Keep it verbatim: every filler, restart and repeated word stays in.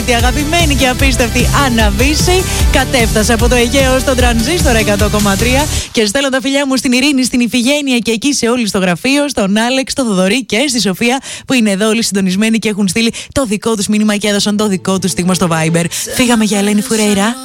τη αγαπημένη και απίστευτη Άννα Βύση. Κατέφτασα από το Αιγαίο στον Τρανζίστορ εκατό κόμμα τρία και στέλνω τα φιλιά μου στην Ειρήνη, στην Ιφηγένεια και εκεί σε όλοι στο γραφείο, στον Άλεξ, στον Θοδωρή και στη Σοφία που είναι εδώ όλοι συντονισμένοι και έχουν στείλει το δικό τους μήνυμα και έδωσαν το δικό τους στίγμα στο Viber. Φύγαμε για Ελένη Φουρέιρα.